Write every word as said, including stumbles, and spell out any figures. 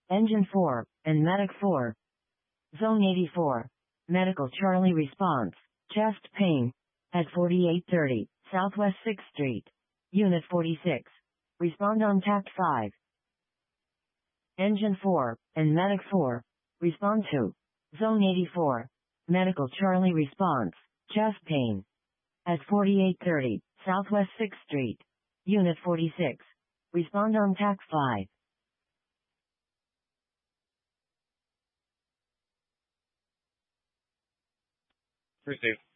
Engine four, and Medic four. Zone eighty-four. Medical Charlie response. Chest pain. At forty-eight thirty, Southwest sixth Street. Unit forty-six. Respond on tact five. Engine four, and Medic four. Respond to. Zone eighty-four. Medical Charlie response. Chest pain. At forty-eight thirty, Southwest sixth Street. Unit forty-six. Respond on tact five. Received.